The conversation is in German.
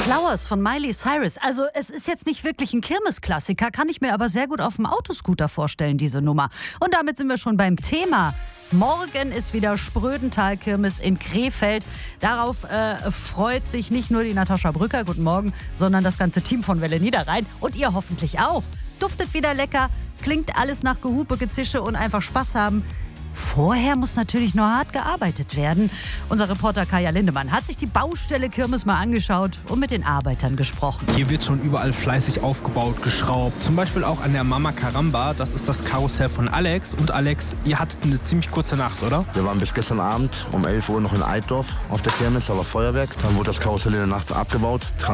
Flowers von Miley Cyrus. Also es ist jetzt nicht wirklich ein Kirmesklassiker, kann ich mir aber sehr gut auf dem Autoscooter vorstellen, diese Nummer. Und damit sind wir schon beim Thema. Morgen ist wieder Sprödental-Kirmes in Krefeld. Darauf freut sich nicht nur die Natascha Brücker, guten Morgen, sondern das ganze Team von Welle Niederrhein. Und ihr hoffentlich auch. Duftet wieder lecker, klingt alles nach Gehupe, Gezische und einfach Spaß haben. Vorher muss natürlich noch hart gearbeitet werden. Unser Reporter Kaya Lindemann hat sich die Baustelle Kirmes mal angeschaut und mit den Arbeitern gesprochen. Hier wird schon überall fleißig aufgebaut, geschraubt. Zum Beispiel auch an der Mama Caramba. Das ist das Karussell von Alex. Und Alex, ihr hattet eine ziemlich kurze Nacht, oder? Wir waren bis gestern Abend um 11 Uhr noch in Eitdorf auf der Kirmes, da war Feuerwerk. Dann wurde das Karussell in der Nacht abgebaut,